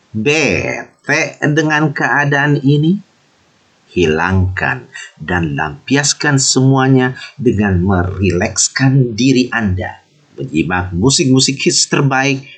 Bete dengan keadaan ini? Hilangkan dan lampiaskan semuanya dengan merilekskan diri Anda. Menyimak musik-musik hits terbaik